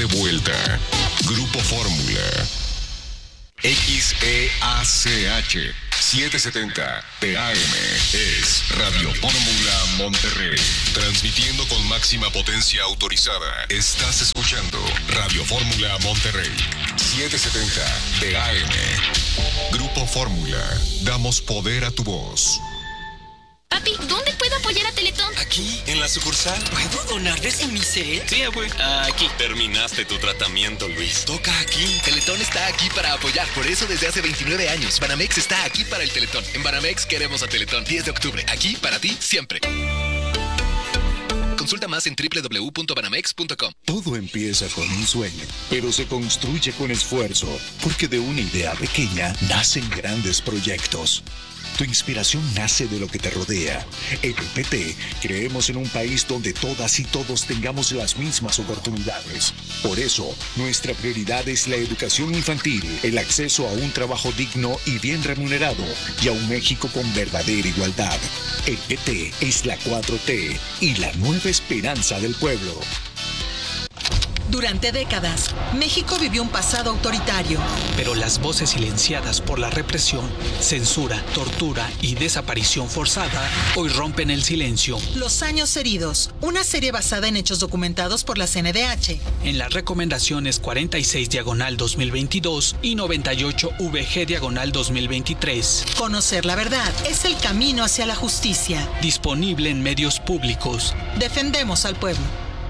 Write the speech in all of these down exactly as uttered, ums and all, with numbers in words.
de vuelta. Grupo Fórmula. X E A C H setecientos setenta T A M es Radio Fórmula Monterrey. Transmitiendo con máxima potencia autorizada. Estás escuchando Radio Fórmula Monterrey. setecientos setenta T A M. Grupo Fórmula. Damos poder a tu voz. Papi, ¿dónde puedo apoyar a Teletón? Aquí, en la sucursal. ¿Puedo donar desde mi cel? Sí, abue. Aquí. Terminaste tu tratamiento, Luis. Toca aquí. Teletón está aquí para apoyar. Por eso desde hace veintinueve años, Banamex está aquí para el Teletón. En Banamex queremos a Teletón. diez de octubre. Aquí para ti, siempre. Consulta más en doble u doble u doble u punto banamex punto com. Todo empieza con un sueño, pero se construye con esfuerzo, porque de una idea pequeña nacen grandes proyectos. Tu inspiración nace de lo que te rodea. En el P T creemos en un país donde todas y todos tengamos las mismas oportunidades. Por eso, nuestra prioridad es la educación infantil, el acceso a un trabajo digno y bien remunerado, y a un México con verdadera igualdad. El P T es la cuatro T y la nueva esperanza del pueblo. Durante décadas, México vivió un pasado autoritario. Pero las voces silenciadas por la represión, censura, tortura y desaparición forzada hoy rompen el silencio. Los años heridos, una serie basada en hechos documentados por la C N D H. En las recomendaciones cuarenta y seis diagonal dos mil veintidós y noventa y ocho V G diagonal dos mil veintitrés. Conocer la verdad es el camino hacia la justicia. Disponible en medios públicos. Defendemos al pueblo.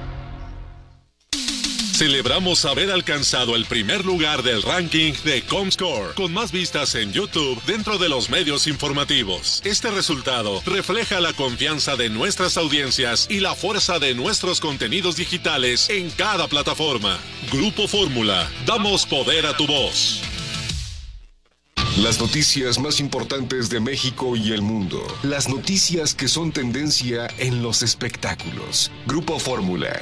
Celebramos haber alcanzado el primer lugar del ranking de Comscore, con más vistas en YouTube dentro de los medios informativos. Este resultado refleja la confianza de nuestras audiencias y la fuerza de nuestros contenidos digitales en cada plataforma. Grupo Fórmula, damos poder a tu voz. Las noticias más importantes de México y el mundo. Las noticias que son tendencia en los espectáculos. Grupo Fórmula.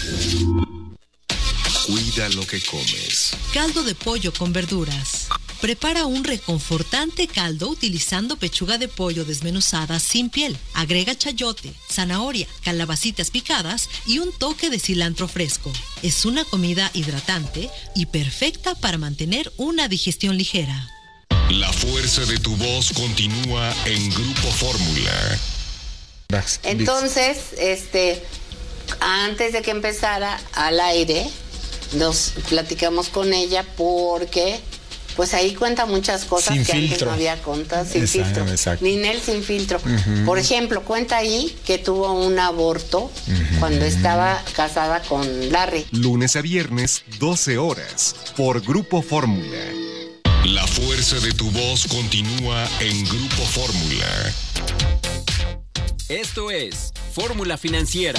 Cuida lo que comes. Caldo de pollo con verduras. Prepara un reconfortante caldo utilizando pechuga de pollo desmenuzada sin piel. Agrega chayote, zanahoria, calabacitas picadas y un toque de cilantro fresco. Es una comida hidratante y perfecta para mantener una digestión ligera. La fuerza de tu voz continúa en Grupo Fórmula. Entonces, este, antes de que empezara al aire, nos platicamos con ella porque pues ahí cuenta muchas cosas sin que filtro. Antes no había contado, sin exacto, filtro. Exacto. Ninel sin filtro. Uh-huh. Por ejemplo, cuenta ahí que tuvo un aborto uh-huh. cuando estaba casada con Larry. Lunes a viernes, doce horas, por Grupo Fórmula. La fuerza de tu voz continúa en Grupo Fórmula. Esto es Fórmula Financiera.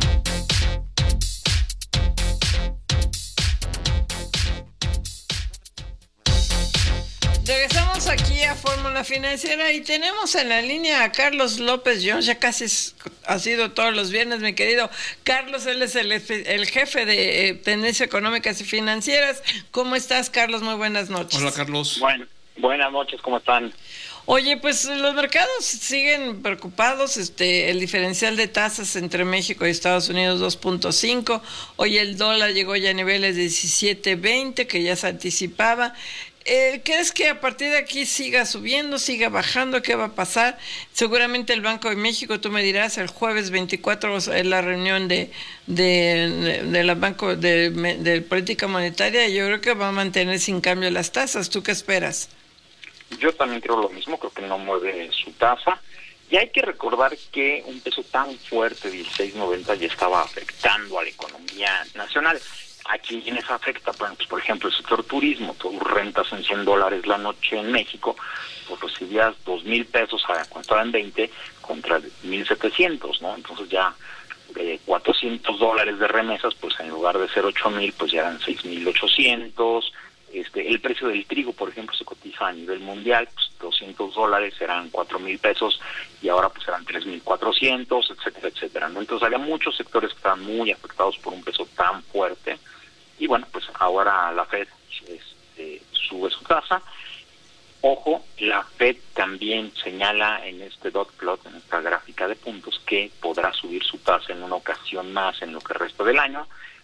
Regresamos aquí a Fórmula Financiera y tenemos en la línea a Carlos López Jones. Ya casi es, ha sido todos los viernes, mi querido Carlos. Él es el, el jefe de eh, Tendencias Económicas y Financieras. ¿Cómo estás, Carlos? Muy buenas noches. Hola, Carlos. Bueno, buenas noches, ¿cómo están? Oye, pues los mercados siguen preocupados. Este, el diferencial de tasas entre México y Estados Unidos dos punto cinco. Hoy el dólar llegó ya a niveles de diecisiete veinte, que ya se anticipaba. Eh, ¿Crees que a partir de aquí siga subiendo, siga bajando? ¿Qué va a pasar? Seguramente el Banco de México, tú me dirás, el jueves veinticuatro es la reunión de de, de la Banco de, de Política Monetaria, y yo creo que va a mantener sin cambio las tasas. ¿Tú qué esperas? Yo también creo lo mismo, creo que no mueve su tasa. Y hay que recordar que un peso tan fuerte, dieciséis noventa, ya estaba afectando a la economía nacional. ¿A quiénes afecta? Bueno, pues por ejemplo el sector turismo. Tú rentas en cien dólares la noche en México, pues recibías dos mil pesos a cuánto eran veinte contra mil setecientos, ¿no? Entonces ya eh, cuatrocientos dólares de remesas, pues en lugar de ser ocho mil, pues ya eran seis mil ochocientos. Este, el precio del trigo, por ejemplo, se cotiza a nivel mundial, pues doscientos dólares eran cuatro mil pesos y ahora pues eran tres mil cuatrocientos, etcétera, etcétera, ¿no? Entonces había muchos sectores que estaban muy afectados por un peso tan fuerte. Y bueno, pues ahora la Fed este, sube su tasa. Ojo, la Fed también señala en este dot plot, en esta gráfica de puntos, que podrá subir su tasa en una ocasión más en lo que resta del año.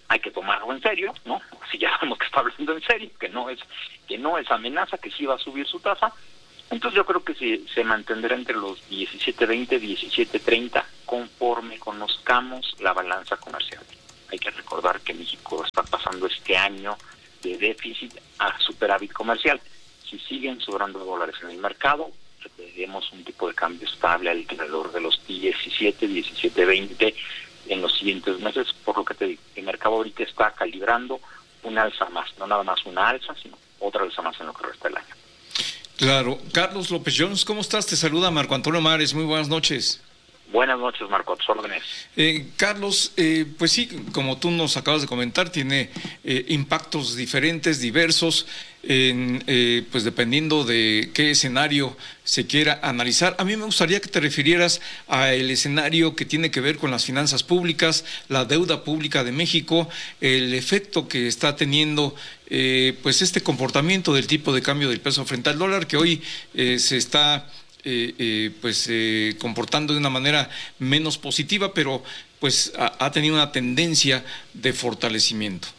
hay que tomarlo en serio, ¿no? Si ya sabemos que está hablando en serio, que no es que no es amenaza, que sí va a subir su tasa. Entonces yo creo que se, se mantendrá entre los diecisiete veinte, diecisiete treinta, conforme conozcamos la balanza comercial. Hay que recordar que México está pasando este año de déficit a superávit comercial. Si siguen sobrando dólares en el mercado, veremos un tipo de cambio estable alrededor de los diecisiete, diecisiete veinte en los siguientes meses, por lo que te digo, el mercado ahorita está calibrando una alza más, no nada más una alza, sino otra alza más en lo que resta del año. Claro. Carlos López Jones, ¿cómo estás? Te saluda Marco Antonio Mares, muy buenas noches. Buenas noches, Marco, a tus órdenes. Eh, Carlos, eh, pues sí, como tú nos acabas de comentar, tiene eh, impactos diferentes, diversos, en, eh, pues dependiendo de qué escenario se quiera analizar. A mí me gustaría que te refirieras al escenario que tiene que ver con las finanzas públicas, la deuda pública de México, el efecto que está teniendo eh, pues este comportamiento del tipo de cambio del peso frente al dólar, que hoy eh, se está Eh, eh, pues eh, comportando de una manera menos positiva, pero pues ha, ha tenido una tendencia de fortalecimiento.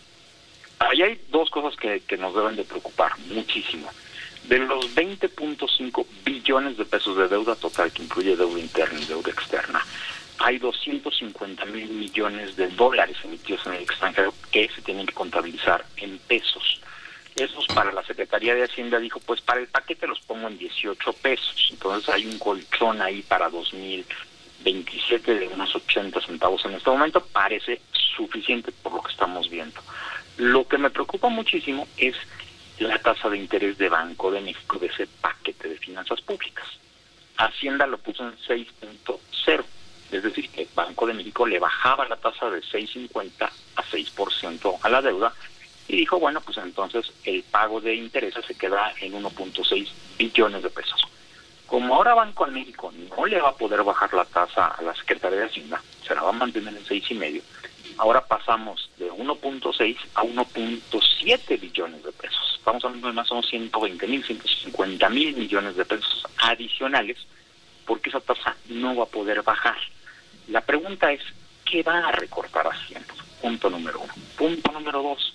Ahí hay dos cosas que, que nos deben de preocupar muchísimo. De los veinte punto cinco billones de pesos de deuda total, que incluye deuda interna y deuda externa, hay doscientos cincuenta mil millones de dólares emitidos en el extranjero que se tienen que contabilizar en pesos. Esos para la Secretaría de Hacienda dijo, pues para el paquete los pongo en dieciocho pesos. Entonces hay un colchón ahí para dos mil veintisiete de unos ochenta centavos en este momento. Parece suficiente por lo que estamos viendo. Lo que me preocupa muchísimo es la tasa de interés de Banco de México de ese paquete de finanzas públicas. Hacienda lo puso en seis punto cero. Es decir, que Banco de México le bajaba la tasa de seis punto cincuenta a seis por ciento a la deuda. Y dijo, bueno, pues entonces el pago de intereses se queda en uno punto seis billones de pesos. Como ahora Banco de México no le va a poder bajar la tasa a la Secretaría de Hacienda, se la va a mantener en seis y medio, ahora pasamos de uno punto seis a uno punto siete billones de pesos. Estamos hablando de más o menos ciento veinte mil, ciento cincuenta mil millones de pesos adicionales, porque esa tasa no va a poder bajar. La pregunta es, ¿qué va a recortar Hacienda? Punto número uno. Punto número dos.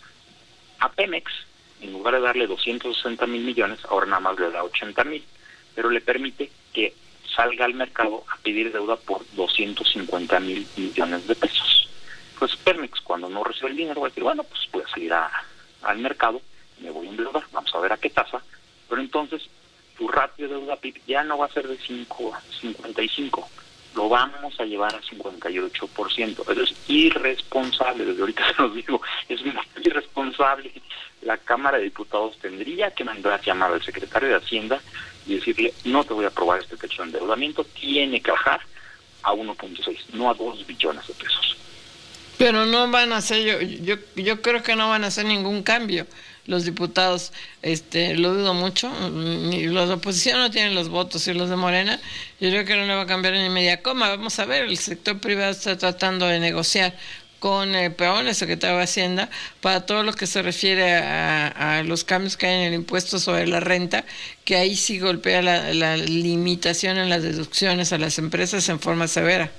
A Pemex, en lugar de darle doscientos sesenta mil millones, ahora nada más le da ochenta mil, pero le permite que salga al mercado a pedir deuda por doscientos cincuenta mil millones de pesos. Pues Pemex, cuando no recibe el dinero, va a decir, bueno, pues voy a salir a, al mercado, me voy a endeudar, vamos a ver a qué tasa, pero entonces tu ratio de deuda P I B ya no va a ser de cinco a cincuenta y cinco, lo vamos a llevar a cincuenta y ocho por ciento. Eso es irresponsable, desde ahorita se los digo, es muy irresponsable. La Cámara de Diputados tendría que mandar a llamar al secretario de Hacienda y decirle, no te voy a aprobar este techo de endeudamiento, tiene que bajar a uno punto seis, no a dos billones de pesos. Pero no van a hacer, yo, yo, yo creo que no van a hacer ningún cambio. Los diputados, este, lo dudo mucho, ni los de oposición no tienen los votos y los de Morena, yo creo que no le va a cambiar ni media coma. Vamos a ver, el sector privado está tratando de negociar con el Peón, el secretario de Hacienda, para todo lo que se refiere a, a los cambios que hay en el impuesto sobre la renta, que ahí sí golpea la, la limitación en las deducciones a las empresas en forma severa.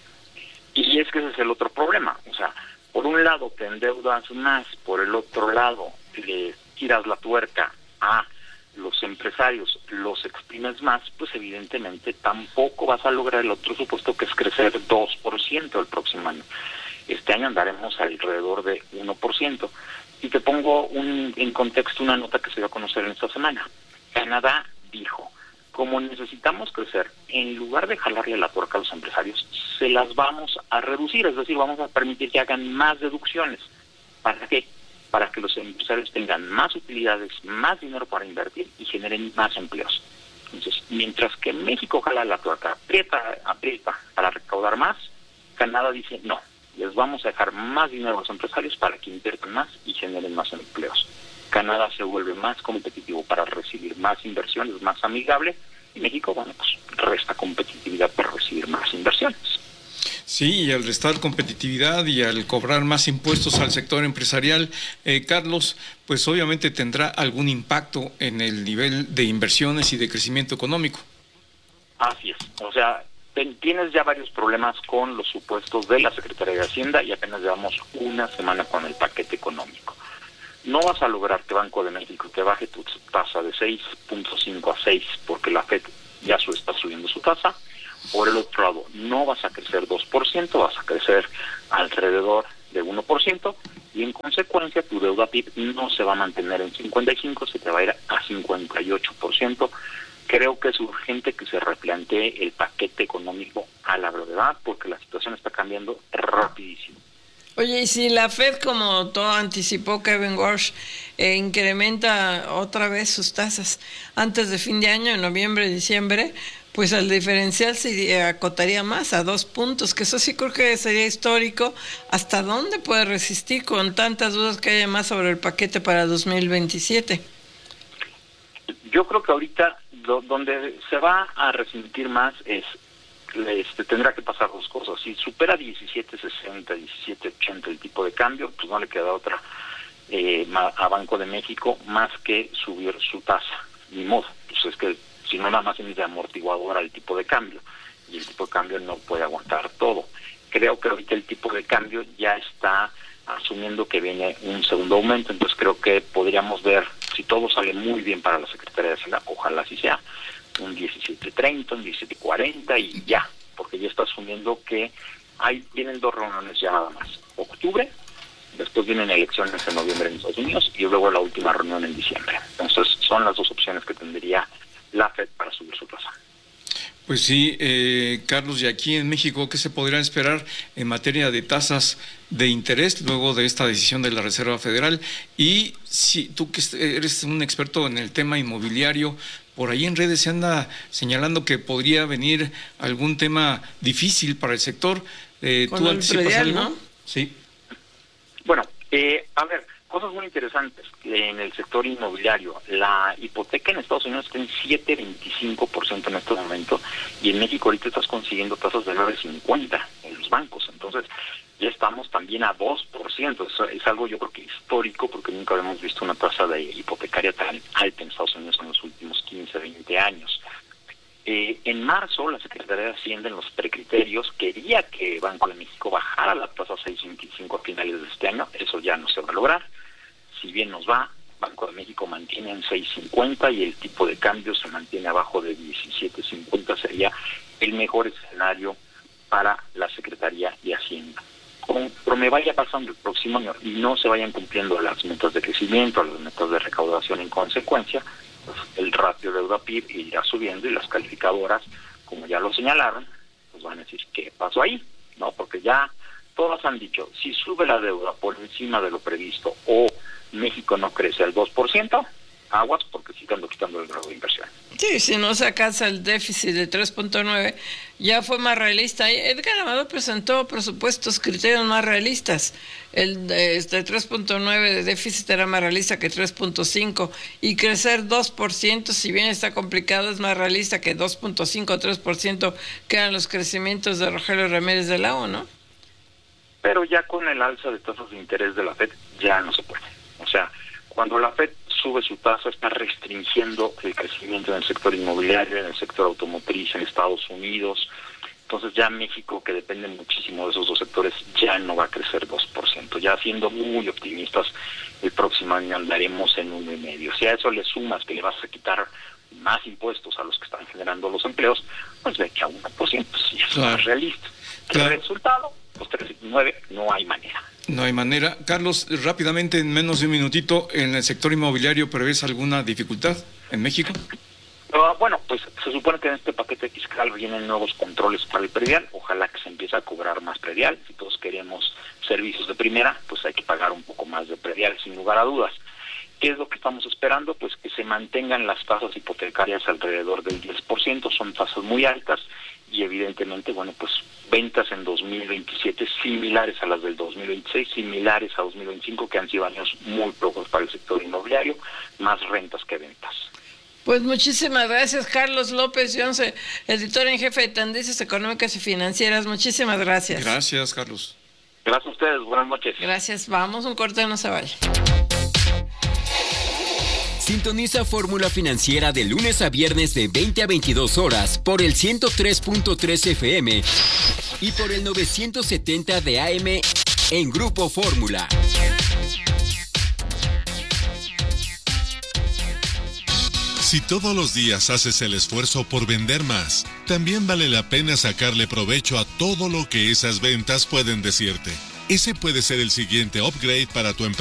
Y es que ese es el otro problema, o sea, por un lado te endeudas más, por el otro lado le tiras la tuerca a los empresarios, los exprimes más, pues evidentemente tampoco vas a lograr el otro supuesto, que es crecer dos por ciento el próximo año. Este año andaremos alrededor de uno por ciento. Y te pongo un, en contexto una nota que se dio a conocer en esta semana. Canadá dijo, como necesitamos crecer, en lugar de jalarle la tuerca a los empresarios, se las vamos a reducir, es decir, vamos a permitir que hagan más deducciones. ¿Para qué? Para que los empresarios tengan más utilidades, más dinero para invertir y generen más empleos. Entonces, mientras que México jala la tuerca, aprieta, aprieta para recaudar más, Canadá dice, no, les vamos a dejar más dinero a los empresarios para que inviertan más y generen más empleos. Canadá se vuelve más competitivo para recibir más inversiones, más amigable, y México, bueno, pues resta competitividad para recibir más inversiones. Sí, y al restar competitividad y al cobrar más impuestos al sector empresarial, eh, Carlos, pues obviamente tendrá algún impacto en el nivel de inversiones y de crecimiento económico. Así es, o sea, tienes ya varios problemas con los supuestos de la Secretaría de Hacienda y apenas llevamos una semana con el paquete económico. No vas a lograr que Banco de México te baje tu tasa de seis punto cinco a seis porque la Fed ya su está subiendo su tasa. Por el otro lado, no vas a crecer dos por ciento, vas a crecer alrededor de uno por ciento y en consecuencia tu deuda P I B no se va a mantener en cincuenta y cinco, se te va a ir a cincuenta y ocho por ciento. Creo que es urgente que se replantee el paquete económico a la brevedad porque la situación está cambiando rapidísimo. Oye, y si la Fed, como todo anticipó Kevin Warsh, eh, incrementa otra vez sus tasas antes de fin de año, en noviembre, diciembre, pues el diferencial se acotaría más a dos puntos, que eso sí creo que sería histórico. ¿Hasta dónde puede resistir con tantas dudas que haya más sobre el paquete para dos mil veintisiete? Yo creo que ahorita do, donde se va a resentir más es, este, tendrá que pasar dos cosas. Si supera diecisiete sesenta, diecisiete ochenta el tipo de cambio, pues no le queda otra eh, a Banco de México más que subir su tasa. Ni modo, pues es que si no nada más es de amortiguador al tipo de cambio y el tipo de cambio no puede aguantar todo. Creo que ahorita el tipo de cambio ya está asumiendo que viene un segundo aumento, entonces creo que podríamos ver, si todo sale muy bien para la Secretaría de Hacienda, ojalá así sea, un diecisiete treinta, un diecisiete cuarenta y ya, porque ya está asumiendo que hay vienen dos reuniones ya nada más, octubre, después vienen elecciones en noviembre en Estados Unidos y luego la última reunión en diciembre. Entonces son las dos opciones que tendría la Fed para subir su tasa. Pues sí, eh, Carlos, y aquí en México, ¿qué se podría esperar en materia de tasas de interés luego de esta decisión de la Reserva Federal? Y si tú que eres un experto en el tema inmobiliario, por ahí en redes se anda señalando que podría venir algún tema difícil para el sector. Eh, Con ¿Tú el anticipas predial, algo? ¿no? Sí. Bueno, eh, a ver, cosas muy interesantes en el sector inmobiliario. La hipoteca en Estados Unidos está en siete punto veinticinco por ciento en este momento y en México ahorita estás consiguiendo tasas de nueve punto cincuenta en los bancos. Entonces ya estamos también a dos por ciento. Eso es algo yo creo que histórico porque nunca habíamos visto una tasa de hipotecaria tan alta en Estados Unidos en los últimos quince, veinte años. Eh, en marzo, la Secretaría de Hacienda, en los precriterios, quería que Banco de México bajara la tasa a seis punto veinticinco a finales de este año. Eso ya no se va a lograr. Si bien nos va, Banco de México mantiene en seis punto cincuenta y el tipo de cambio se mantiene abajo de diecisiete cincuenta. Sería el mejor escenario para la Secretaría de Hacienda. Conforme vaya pasando el próximo año y no se vayan cumpliendo las metas de crecimiento, las metas de recaudación en consecuencia, pues el ratio deuda P I B irá subiendo y las calificadoras, como ya lo señalaron, pues van a decir qué pasó ahí, ¿no? Porque ya todas han dicho, si sube la deuda por encima de lo previsto o México no crece al dos por ciento, aguas porque sí ando quitando el grado de inversión. Sí, si no se alcanza el déficit de tres punto nueve, ya fue más realista. Edgar Amado presentó presupuestos, criterios más realistas. El de este tres punto nueve de déficit era más realista que tres punto cinco y crecer dos por ciento, si bien está complicado, es más realista que dos punto cinco o tres por ciento que eran los crecimientos de Rogelio Ramírez de la O, ¿no? Pero ya con el alza de tasas de interés de la Fed ya no se puede. O sea, cuando la Fed sube su tasa, está restringiendo el crecimiento en el sector inmobiliario, en el sector automotriz en Estados Unidos. Entonces ya México, que depende muchísimo de esos dos sectores, ya no va a crecer dos por ciento. Ya siendo muy optimistas, el próximo año andaremos en uno y medio. Si a eso le sumas que le vas a quitar más impuestos a los que están generando los empleos, pues ve que a uno por ciento sí es claro. Más realista. Claro. El resultado, pues tres punto nueve, no hay manera. No hay manera. Carlos, rápidamente, en menos de un minutito, ¿en el sector inmobiliario prevés alguna dificultad en México? Uh, bueno, pues se supone que en este paquete fiscal vienen nuevos controles para el predial. Ojalá que se empiece a cobrar más predial. Si todos queremos servicios de primera, pues hay que pagar un poco más de predial, sin lugar a dudas. ¿Qué es lo que estamos esperando? Pues que se mantengan las tasas hipotecarias alrededor del diez por ciento. Son tasas muy altas y evidentemente, bueno, pues ventas en dos mil veintisiete similares a las del dos mil veintiséis, similares a dos mil veinticinco, que han sido años muy flojos para el sector inmobiliario, más rentas que ventas. Pues muchísimas gracias, Carlos López Yonce, editor en jefe de Tendencias Económicas y Financieras. Muchísimas gracias. Gracias, Carlos. Gracias a ustedes, buenas noches. Gracias, vamos, un corte, no se vaya. Sintoniza Fórmula Financiera de lunes a viernes de veinte a veintidós horas por el ciento tres punto tres F M y por el novecientos setenta de A M en Grupo Fórmula. Si todos los días haces el esfuerzo por vender más, también vale la pena sacarle provecho a todo lo que esas ventas pueden decirte. Ese puede ser el siguiente upgrade para tu empresa.